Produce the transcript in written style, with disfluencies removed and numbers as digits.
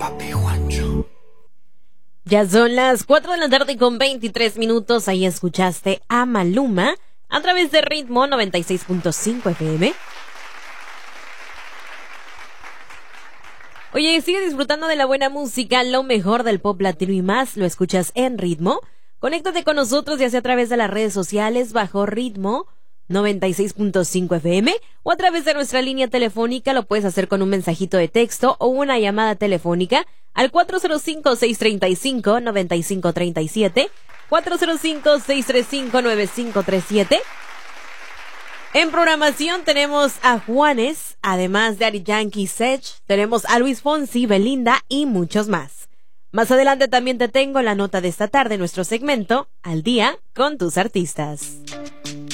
Papi Juancho. Ya son las 4 de la tarde con 23 minutos. Ahí escuchaste a Maluma a través de Ritmo 96.5 FM. Oye, sigue disfrutando de la buena música, lo mejor del pop latino y más. Lo escuchas en Ritmo. Conéctate con nosotros ya sea a través de las redes sociales bajo Ritmo 96.5 FM o a través de nuestra línea telefónica. Lo puedes hacer con un mensajito de texto o una llamada telefónica al 405-635-9537, 405-635-9537. En programación tenemos a Juanes, además de Daddy Yankee, Sech, tenemos a Luis Fonsi, Belinda y muchos más. Más adelante también te tengo la nota de esta tarde, nuestro segmento Al Día con tus artistas.